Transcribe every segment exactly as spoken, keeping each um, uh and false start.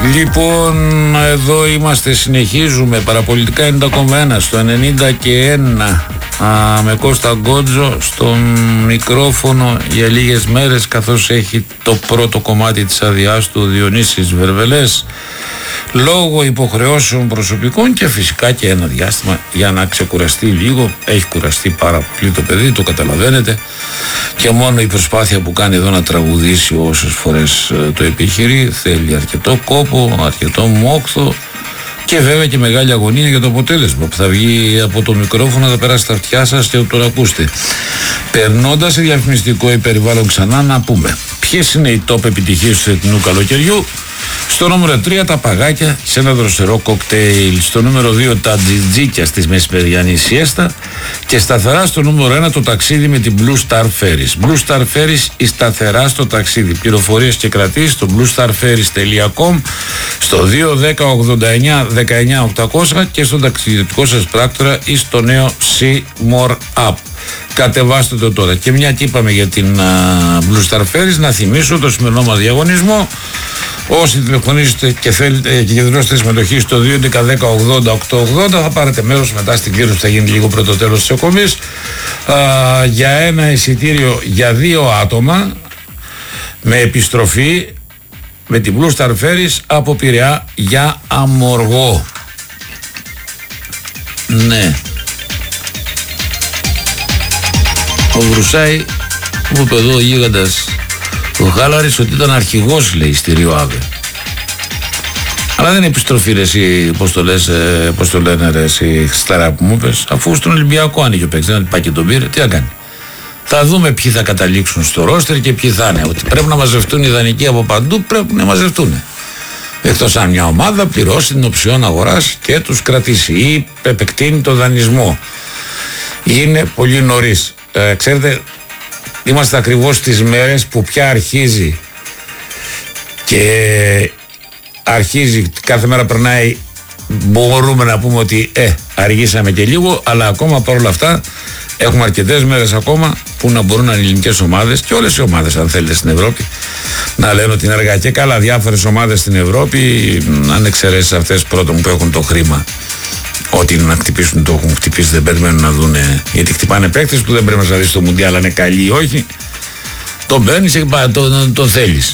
Λοιπόν, εδώ είμαστε, συνεχίζουμε. Παραπολιτικά ενενήντα κόμμα ένα στο ενενήντα και ένα. Α, με Κώστα Γκότζο στο μικρόφωνο για λίγες μέρες, καθώς έχει το πρώτο κομμάτι της αδειάς του Διονύσης Βερβελές λόγω υποχρεώσεων προσωπικών και φυσικά και ένα διάστημα για να ξεκουραστεί λίγο. Έχει κουραστεί πάρα πολύ το παιδί, το καταλαβαίνετε, και μόνο η προσπάθεια που κάνει εδώ να τραγουδήσει όσες φορές το επιχειρεί θέλει αρκετό κόπο, αρκετό μόχθο και βέβαια και μεγάλη αγωνία για το αποτέλεσμα που θα βγει από το μικρόφωνο, θα περάσει στα αυτιά σας και το ακούστε. Περνώντας σε διαφημιστικό περιβάλλον ξανά, να πούμε ποιες είναι οι top επιτυχίες του φετινού καλοκαιριού. Στο νούμερο τρία τα παγάκια σε ένα δροσερό κοκτέιλ. Στο νούμερο δύο τα τζιτζίκια στη μεσημεριανή σιέστα. Και σταθερά στο νούμερο ένα το ταξίδι με την Blue Star Ferries. Blue Star Ferries, η σταθερά στο ταξίδι. Πληροφορίες και κρατήσεις στο blue star ferries τελεία com, στο δύο δέκα ογδόντα εννιά δεκαεννιά οκτακόσια και στον ταξιδιωτικό σας πράκτορα ή στο νέο See More App. Κατεβάστε το τώρα. Και μια και είπαμε για την uh, Blue Star Ferries, να θυμίσω το σημερινό μας διαγωνισμό. Όσοι τηλεφωνήσετε και θέλετε και δηλώσετε συμμετοχή στο δύο έντεκα δέκα ογδόντα οκτακόσια ογδόντα, θα πάρετε μέρος μετά στην κλήρωση που θα γίνει λίγο πρώτο τέλος της εκπομπής για ένα εισιτήριο για δύο άτομα με επιστροφή με την Blue Star Ferries από Πειραιά για Αμοργό. Ναι. Ο Βρουσάη μου είπε εδώ ο γίγαντας ο Χάλαρης ότι ήταν αρχηγός, λέει, στη Ριο Άβε. Αλλά δεν είναι επιστροφή, ρε εσύ, πώς το λες, ε, πώς το λένε, ρε εσύ, σταρά που μου είπες, αφού στον Ολυμπιακό άνοιγε ο παίκτης, δεν πάει και τον πήρε, τι να κάνει. Θα δούμε ποιοι θα καταλήξουν στο ρόστερ και ποιοι θα είναι. Ότι πρέπει να μαζευτούν οι δανεικοί από παντού, πρέπει να μαζευτούν. Εκτός αν μια ομάδα πληρώσει την οψιόν αγοράς και τους κρατήσει ή επεκτείνει το δανεισμό. Είναι πολύ νωρίς. Ε, ξέρετε, είμαστε ακριβώς στις μέρες που πια αρχίζει και αρχίζει, κάθε μέρα περνάει, μπορούμε να πούμε ότι ε, αργήσαμε και λίγο, αλλά ακόμα παρόλα αυτά έχουμε αρκετές μέρες ακόμα που να μπορούν οι ελληνικές ομάδες και όλες οι ομάδες, αν θέλετε, στην Ευρώπη να λένε ότι είναι αργά. Και καλά, διάφορες ομάδες στην Ευρώπη, αν εξαιρέσεις αυτές πρώτον που έχουν το χρήμα, ό,τι είναι να χτυπήσουν το έχουν χτυπήσει, δεν περιμένουν να δουν, γιατί χτυπάνε παίκτες που δεν πρέπει να δεις το Μουντιάλ αν είναι καλή ή όχι. Τον παίρνεις και τον το θέλεις.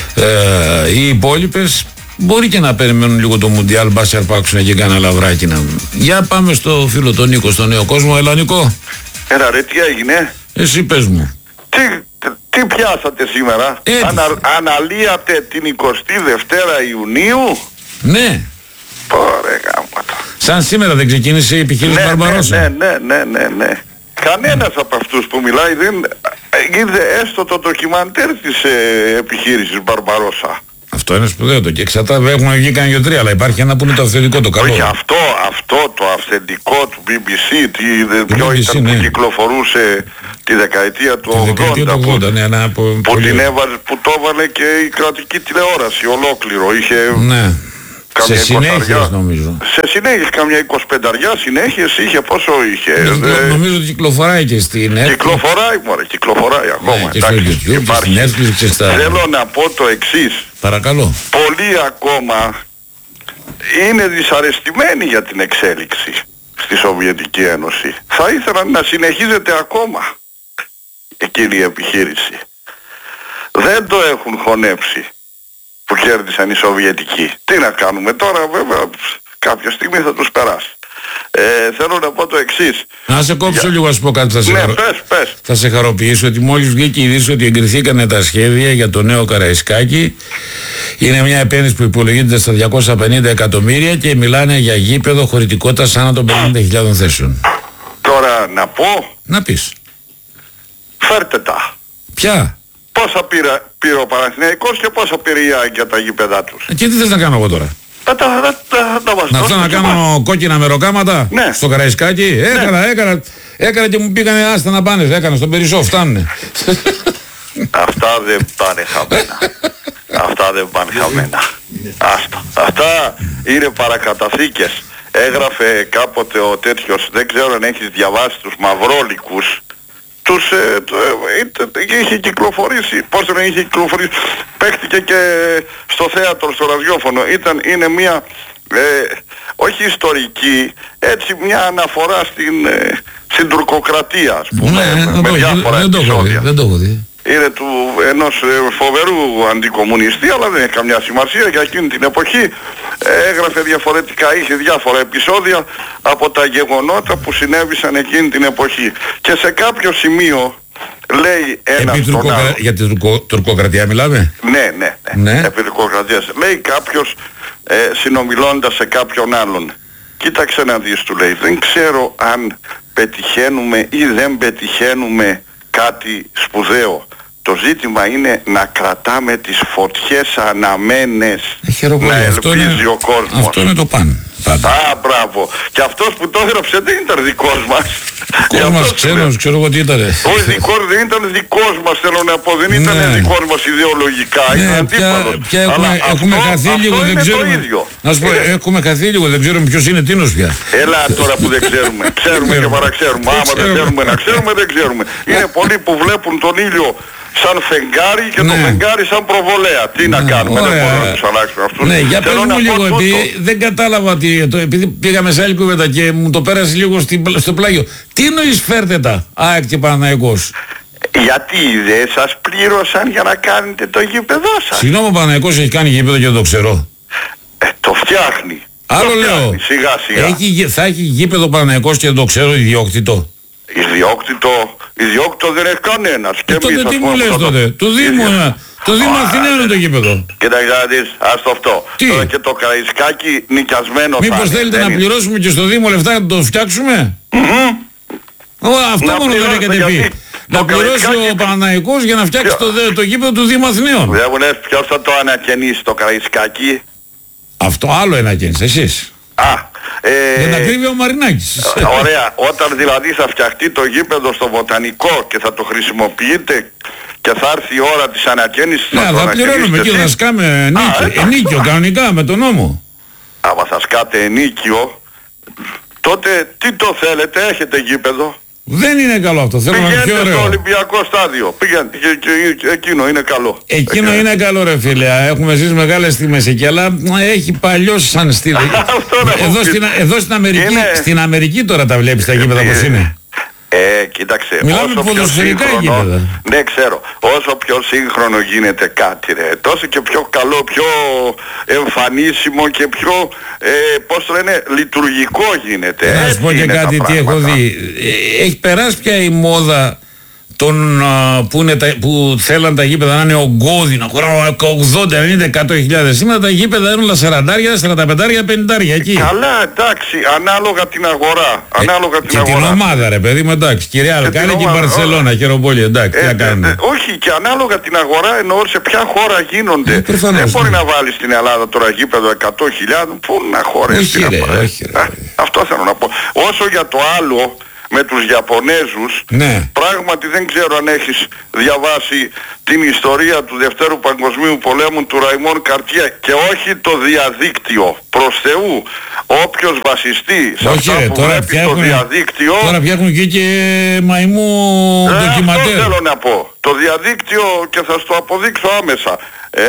Ε, οι υπόλοιπες μπορεί και να περιμένουν λίγο το Μουντιάλ, μπας σε αρπάξουν και κάνα λαβράκι να... Για πάμε στο φίλο τον Νίκο, στο νέο κόσμο. Έλα Νίκο. Έλα ρε, τι έγινε? Εσύ πες μου. Τι, τι πιάσατε σήμερα? Ανα, αναλύατε την εικοστή δευτέρα Ιουνίου? Ναι. Ωραία γάμματα. Σαν σήμερα δεν ξεκίνησε η επιχείρηση ναι, Μπαρμπαρόσα. Ναι, ναι, ναι, ναι, ναι. Κανένας mm. από αυτούς που μιλάει δεν είδε έστω το ντοκιμαντέρ της ε, επιχείρησης Μπαρμπαρόσα. Αυτό είναι σπουδαίο το και εξαρτά, έχουμε βγει κανένα δυο τρία, αλλά υπάρχει ένα που είναι το αυθεντικό, το καλό. Όχι, αυτό, αυτό το αυθεντικό του μπι μπι σι, τι, ποιο μπι μπι σι, ήταν ναι, που κυκλοφορούσε τη δεκαετία του ογδόντα, που, ογδόντα, ναι, ναι, που, που, την έβαλε, που το έβαλε και η κρατική τηλεόραση ολόκληρο. Είχε... Ναι. Σε συνέχειες νομίζω. Σε συνέχειες, καμιά εικοσιπενταριά συνέχειες είχε, πόσο είχε. Νομίζω, ε, νομίζω ότι κυκλοφοράει και στην Netflix. Κυκλοφοράει, μωρέ, κυκλοφοράει ακόμα. Ναι, και στο YouTube και στην Netflix και στα... Θέλω να πω το εξής. Παρακαλώ. Πολλοί ακόμα είναι δυσαρεστημένοι για την εξέλιξη στη Σοβιετική Ένωση. Θα ήθελαν να συνεχίζεται ακόμα εκείνη η επιχείρηση. Δεν το έχουν χωνέψει που κέρδισαν οι Σοβιετικοί. Τι να κάνουμε τώρα, βέβαια κάποια στιγμή θα τους περάσει. Ε, θέλω να πω το εξής. Να σε κόψω για... λίγο, να σου πω κάτι. Θα σε, ναι, χαρο... πες, πες. Θα σε χαροποιήσω ότι μόλις βγήκε η είδηση ότι εγκριθήκανε τα σχέδια για το νέο Καραϊσκάκι. Είναι μια επένδυση που υπολογίζεται στα διακόσια πενήντα εκατομμύρια και μιλάνε για γήπεδο χωρητικότητας άνω των πενήντα χιλιάδων θέσεων. Τώρα να πω. Να πεις. Φέρτε τα. Ποια? Πόσα πήρε, πήρε ο Παναθηναϊκός και πόσα πήρε η ΑΕΚ για τα γήπεδά τους. Και τι θες να κάνω εγώ τώρα? Να τα, να, τα, να, μας να αυτό να κάνω κόκκινα μεροκάματα, ναι, στο Καραϊσκάκι. Έκανα, ναι. έκανα, έκανα και μου πήγανε άστα να πάνε. Έκανα στον Περισσό, φτάνουνε. Αυτά δεν πάνε χαμένα. Αυτά δεν πάνε χαμένα. Άστα. Αυτά είναι παρακαταθήκες. Έγραφε κάποτε ο τέτοιος, δεν ξέρω αν έχεις διαβάσει τους Μαυρόλικους, τους ε, το, ε, είχε κυκλοφορήσει, πώς δεν είχε κυκλοφορήσει, παίχτηκε και στο θέατρο, στο ραδιόφωνο. Ήταν, είναι μια, ε, όχι ιστορική, έτσι μια αναφορά στην, ε, στην τουρκοκρατία, ας πούμε, ναι, με, με το, διάφορα δεν επεισόδια. Δεν το έχω δει. Είναι του ενός ε, φοβερού αντικομμουνιστή, αλλά δεν έχει καμιά σημασία. Για εκείνη την εποχή ε, έγραφε διαφορετικά, είχε διάφορα επεισόδια από τα γεγονότα που συνέβησαν εκείνη την εποχή. Και σε κάποιο σημείο λέει ένας Επί τον τουρκοκρα... άλλο. Για την τουρκο... τουρκοκρατία μιλάμε. Ναι, ναι, ναι. Ναι. Επί τουρκοκρατίας. Λέει κάποιος ε, συνομιλώντας σε κάποιον άλλον. Κοίταξε να δεις, του λέει, δεν ξέρω αν πετυχαίνουμε ή δεν πετυχαίνουμε κάτι σπουδαίο. Το ζήτημα είναι να κρατάμε τις φωτιές αναμένες, να ελπίζει ο κόσμος. Αυτό είναι το παν. Πάντα. Α, μπράβο. Και αυτός που το έγραψε δεν ήταν δικός μας. Δικός μας, ξένος, ξέρω εγώ τι ήτανε. Όχι δικός, δεν ήταν δικός μας, θέλω να πω. Δεν ήταν ναι. δικός μας ιδεολογικά. Ναι, ήταν αντίπαλος. Πια, πια έχουμε, Αλλά έχουμε αυτό, χαθεί αυτό λίγο, δεν ξέρουμε. Να σου πω, είναι... έχουμε χαθεί λίγο, δεν ξέρουμε ποιος είναι τίνος πια. Έλα τώρα που δεν ξέρουμε. Ξέρουμε και παραξέρουμε. Άμα δεν θέλουμε να ξέρουμε, δεν ξέρουμε. Είναι πολλοί που βλέπουν τον ήλιο σαν φεγγάρι και ναι. το φεγγάρι σαν προβολέα. Τι ναι. να κάνουμε, ωραία. Δεν μπορούμε να τους αλλάξουμε αυτούς. Ναι, για πες μου λίγο, επειδή δεν κατάλαβα, τι, το, επειδή πήγαμε σε άλλη κουβέντα και μου το πέρασε λίγο στη, στο πλάγιο. Τι εννοείς φέρτε τα, ΑΕΚ και Παναθηναϊκός? Γιατί δεν σας πλήρωσαν για να κάνετε το γήπεδό σας? Συγγνώμη, ο Παναθηναϊκός έχει κάνει γήπεδο και δεν το ξέρω. Ε, το φτιάχνει. Άλλο το λέω, φτιάχνει, σιγά σιγά. Έχει, θα έχει γήπεδο Παναθηναϊκός και δεν το ξέρω ιδιόκτητο. Ιδιόκτητο, ιδιόκτητο δεν έχει κανένας. Και τότε εμείς, τι μου λες τότε, του Δήμου, το Δήμο Αθηναίων είναι το γήπεδο. Κοίταξε να δεις, ας το αυτό. Τι? Τώρα και το Καραϊσκάκι νοικιασμένο. Μήπως θέλετε να πληρώσουμε και στο Δήμο λεφτά να το φτιάξουμε? Αυτό μόνο δεν έχετε πει. Να πληρώσει ο Παναθηναϊκός για να φτιάξει το γήπεδο του Δήμου Αθηναίων. Δεν μου λες ποιος θα το ανακαινήσει το Καραϊσκάκι? Αυτό άλλο ανακαίνεις εσείς. Α, ε, δεν τα κρύβει ο Μαρινάκης. Ωραία, όταν δηλαδή θα φτιαχτεί το γήπεδο στο Βοτανικό και θα το χρησιμοποιείτε και θα έρθει η ώρα της ανακαίνησης. Ναι, θα, θα πληρώνουμε και θα σκάμε ενίκιο, ενίκιο κανονικά με τον νόμο. Άμα θα σκάτε ενίκιο, τότε τι το θέλετε, έχετε γήπεδο? Δεν είναι καλό αυτό, θέλω να είναι πιο ωραίο. Στο Ολυμπιακό στάδιο, πηγαίνετε, και, και, και, εκείνο είναι καλό. Εκείνο ε, είναι καλό ρε φίλε, έχουμε ζήσει μεγάλες τιμές εκεί, αλλά έχει παλιώσει σαν στήλο. εδώ, στην, εδώ στην, Αμερική, είναι... στην Αμερική τώρα τα βλέπεις τα γήπεδα πως είναι. Ε, κοίταξε, μιλάμε όσο πιο σύγχρονο, ναι ξέρω, όσο πιο σύγχρονο γίνεται κάτι ρε, τόσο και πιο καλό, πιο εμφανίσιμο και πιο, ε, πώς το λένε, λειτουργικό γίνεται. Να σου πω και κάτι τι έχω δει, ε, έχει περάσει πια η μόδα των, uh, που, είναι τα, που θέλαν τα γήπεδα να είναι ογκώδη, να χωράνε ογδόντα, ενενήντα, εκατό χιλιάδες. Σήμερα τα γήπεδα είναι όλα σαράντα, σαράντα πέντε, πενήντα εκεί. Καλά, εντάξει, ανάλογα την αγορά. Ε, ανάλογα την και αγορά. την ομάδα ρε παιδί μου, εντάξει. Και Ρεάλ κάνει και η Μπαρσελόνα, χαιροπόλη, εντάξει, ε, τι να κάνουμε. Ε, ε, όχι, και ανάλογα την αγορά εννοώ σε ποια χώρα γίνονται. Ε, προφανώς, δεν μπορεί ναι. να βάλει στην Ελλάδα τώρα γήπεδο εκατό χιλιάδες, πού να χωρέσει. Όχι, ρε, όχι, ρε. Αυτό θέλω να πω. Όσο για το άλλο, με τους Ιαπωνέζους, ναι. πράγματι δεν ξέρω αν έχεις διαβάσει την ιστορία του Δευτέρου Παγκοσμίου Πολέμου του Ραϊμόν Καρτιέ και όχι το διαδίκτυο. Προς Θεού, όποιος βασιστεί σε όχι, αυτά ρε, που τώρα βλέπει φτιάχνουν, το διαδίκτυο... Τώρα φτιάχνουν και, και μαϊμού ε, ντοκιματέρ. Αυτό θέλω να πω. Το διαδίκτυο, και θα στο αποδείξω άμεσα, Ε,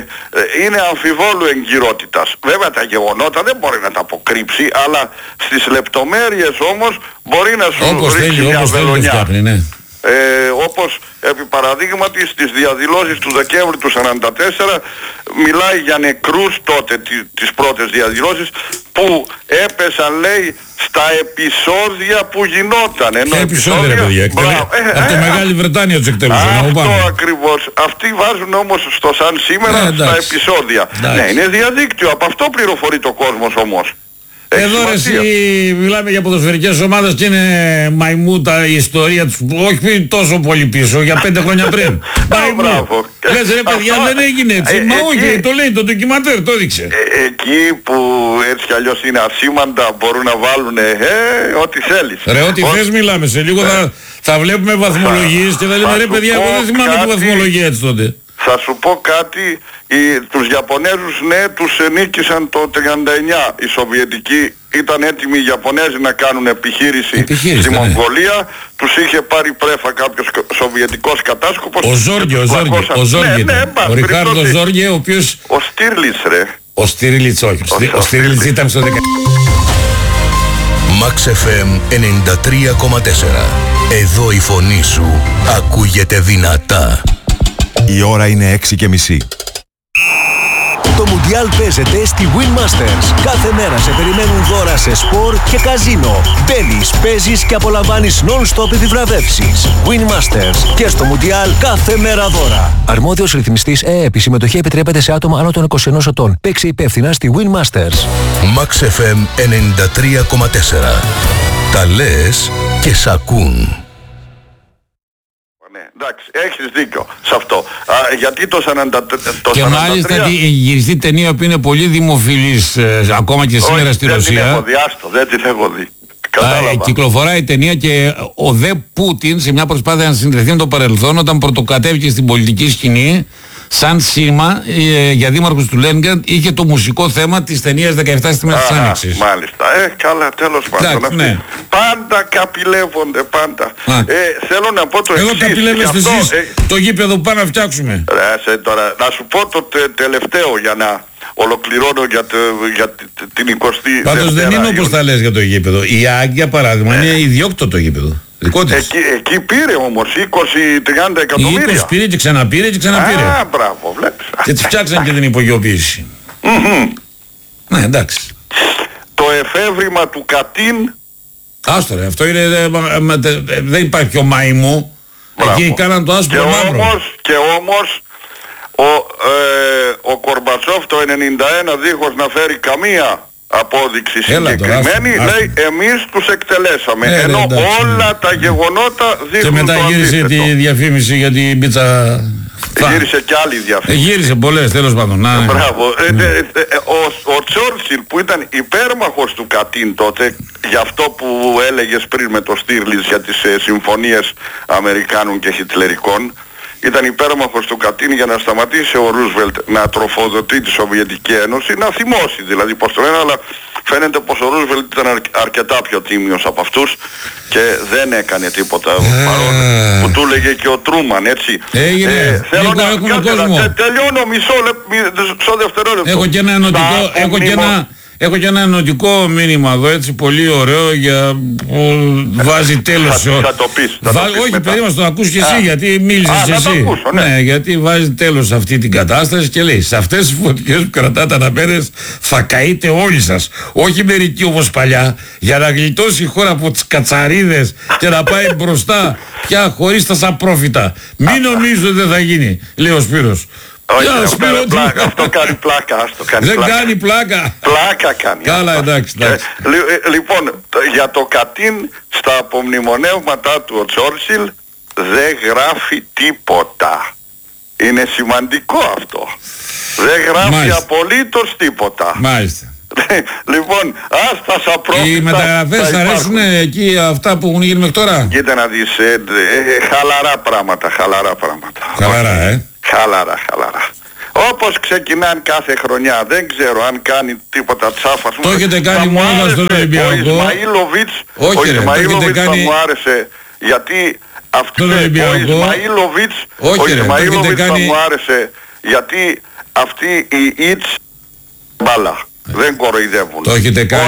είναι αμφιβόλου εγκυρότητας. Βέβαια τα γεγονότα δεν μπορεί να τα αποκρύψει, αλλά στις λεπτομέρειες όμως μπορεί να σου όπως ρίξει θέλει, μια όπως βελονιά. Θέλει, φτιάχνει, ναι. Ε, όπως επί παραδείγματι στις διαδηλώσεις του Δεκέμβρη του σαράντα τέσσερα μιλάει για νεκρούς τότε τι, τις πρώτες διαδηλώσεις που έπεσαν λέει στα επεισόδια που γινόταν. Ποια επεισόδια ρε παιδιά, από τη Μεγάλη Βρετάνια τους εκτέλεσαν. Αυτό ακριβώς. Αυτοί βάζουν όμως στο σαν σήμερα ε, στα επεισόδια. Εντάξει. Ναι, είναι διαδίκτυο. Από αυτό πληροφορεί το κόσμος όμως. Εδώ ρε εσύ μιλάμε για ποδοσφαιρικές ομάδες και είναι μαϊμού τα ιστορία τους, όχι τόσο πολύ πίσω, για πέντε χρόνια πριν. Μαϊμού. Λες ρε παιδιά δεν έγινε έτσι, μα όχι, το λέει το ντοκιματέρ, το έδειξε. Εκεί που έτσι κι αλλιώς είναι ασήμαντα μπορούν να βάλουν ό,τι θέλεις. Ρε ό,τι θες μιλάμε, σε λίγο θα βλέπουμε βαθμολογίες και θα λέμε ρε παιδιά εγώ δεν θυμάμαι τη βαθμολογία έτσι τότε. Θα σου πω κάτι οι, τους Ιαπωνέζους, ναι, τους νίκησαν το τριάντα εννιά. Οι Σοβιετικοί ήταν έτοιμοι οι Ιαπωνέζοι να κάνουν επιχείρηση, επιχείρηση στη ναι. Μογγολία. Τους είχε πάρει πρέφα κάποιος Σοβιετικός κατάσκοπος. Ο Ζόργιο, ο Ζόργιο, ο Ζόργιο. Ναι, ναι, ο Ριχάρντο Ζόργιο, ο οποίος... Ο Στίρλιτς, ρε. Ο Στίρλιτς, όχι. Ο, ο Στίρλιτς ήταν στο δεκαετία. Max εφ εμ ενενήντα τρία κόμμα τέσσερα. Εδώ η φωνή σου ακούγεται δυνατά. Η ώρα είναι έξι και μισή. Το Μουντιάλ παίζεται στη Win Masters. Κάθε μέρα σε περιμένουν δώρα σε σπορ και καζίνο. Μπαίνεις, παίζεις και απολαμβάνεις non-stop επιβραβεύσεις. Win Masters. Και στο Μουντιάλ κάθε μέρα δώρα. Αρμόδιος ρυθμιστής ΕΕΠ. Η συμμετοχή επιτρέπεται σε άτομα άνω των είκοσι ενός ετών. Παίξε υπεύθυνα στη Win Masters. Max εφ εμ ενενήντα τρία κόμμα τέσσερα. Τα λες και σ' ακούν. Εντάξει, έχεις δίκιο σε αυτό. Α, γιατί το σαράντα τρία... Το και σαράντα τρία... μάλιστα έχει γυριστεί ταινία που είναι πολύ δημοφιλής ε, ακόμα και σήμερα. Όχι, στη δεν Ρωσία. Δεν την έχω δει, άστο, δεν την έχω δει. Α, κυκλοφοράει η ταινία και ο δε Πούτιν σε μια προσπάθεια να συνδεθεί με το παρελθόν, όταν πρωτοκατέβηκε στην πολιτική σκηνή σαν σήμα ε, για δήμαρχος του Λένιγκραντ, είχε το μουσικό θέμα της ταινίας δεκαεπτά Στιγμές της Άνοιξης. Μάλιστα. Ε, καλά, τέλος πάντων. Ναι. Πάντα καπηλεύονται, πάντα. Ε, θέλω να πω το εξής. Εγώ καπηλεύεστε εσείς ε, το γήπεδο που πάμε να φτιάξουμε. Ρε, τώρα, να σου πω το τε, τελευταίο για να ολοκληρώνω για, το, για την εικοστή. Πάντως δεν είναι όπως τα λες για το γήπεδο. Η Άγκια παράδειγμα ε. είναι ιδιόκτωτο γήπεδο. Εκεί, εκεί πήρε όμως είκοσι με τριάντα εκατομμύρια. είκοσι πήρε και ξαναπήρε και ξαναπήρε. Α, μπράβο, βλέπεις. Και τις φτιάξαν και την υπογειοποίηση. Mm-hmm. Ναι, εντάξει. Το εφεύρημα του Κατίν. Άστο ρε, αυτό είναι, δεν υπάρχει πιο μαϊμού. Εκεί κάναν το άσπρο και μαύρο. Όμως, και όμως ο, ε, ο Κορμπατσόφ το ενενήντα ένα, δίχως να φέρει καμία απόδειξη συγκεκριμένη, λέει εμείς τους εκτελέσαμε. Ε, ενώ εντάξει, όλα τα γεγονότα δείχνουν. Και μετά το γύρισε αντίθετο. Τη διαφήμιση για την πίτσα. Γύρισε και άλλη διαφήμιση. Ε, γύρισε πολλές, τέλος πάντων. Να, μπράβο. Mm. Ε, ε, ε, ο, ο Τσόρτσιλ που ήταν υπέρμαχος του Κατίν τότε, για αυτό που έλεγες πριν με το Στίρλιτς για τις ε, συμφωνίες Αμερικάνων και Χιτλερικών, ήταν υπέρμαχος του Κατίν για να σταματήσει ο Ρούσβελτ να τροφοδοτεί τη Σοβιετική Ένωση, να θυμώσει δηλαδή πως το λένε, αλλά φαίνεται πως ο Ρούσβελτ ήταν αρ, αρκετά πιο τίμιος από αυτούς και δεν έκανε τίποτα παρόν που του έλεγε και ο Τρούμαν, έτσι. Έγινε, ε, θέλω να τε, τελειώνω μισό, μισό δευτερόλεπτο. Έχω και ένα ενωτικό, έχω και ένα... Έχω και ένα ενωτικό μήνυμα εδώ, έτσι πολύ ωραίο, για που βάζει τέλος. Θα, θα το πεις, θα Βα... το πεις όχι, μετά. περίμενε να το ακούσεις και εσύ, α, γιατί μίλησες α, εσύ. Το ακούσω, ναι. ναι, γιατί βάζει τέλος σε αυτή την κατάσταση και λέει: σε αυτές τις φωτιές που κρατάτε αναπέρες θα καείτε όλοι σας. Όχι μερικοί όπως παλιά, για να γλιτώσει η χώρα από τις κατσαρίδες και να πάει μπροστά πια χωρίς τα σαπρόφητα. Μην νομίζω ότι δεν θα γίνει, λέει ο Σπύρος. Όχι, αυτό, κάνει πλάκα, αυτό κάνει πλάκα, αυτό κάνει δεν πλάκα. κάνει πλάκα. Πλάκα κάνει. Καλά, εντάξει, εντάξει. Ε, λοιπόν, για το Κατίν, στα απομνημονεύματά του ο Τσόρτσιλ δεν γράφει τίποτα. Είναι σημαντικό αυτό. Δεν γράφει Μάλιστα. απολύτως τίποτα. Μάλιστα. Λοιπόν, άστα σα πρόκειται. Οι μεταγραφές θα αρέσουν εκεί αυτά που έχουν γίνει μέχρι τώρα. Κοίτα να δεις, ε, ε, χαλαρά πράγματα, χαλαρά πράγματα. Χαλαρά, ε. Χαλαρά, χαλαρά. Όπως ξεκινάνε κάθε χρονιά, δεν ξέρω αν κάνει τίποτα τσάφα. Το έχετε κάνει μόνο στον Ολυμπιακό. Ο Ισμαήλοβιτς, Όχι, ο ρε, Ισμαήλοβιτς κάνει... θα μου άρεσε, γιατί αυτή, ο Ισμαήλοβιτς, ο Ισμαήλοβιτς θα μου άρεσε, γιατί αυτή η Ιτς μπάλα. Δεν κοροϊδεύουν. Το έχετε κάνει.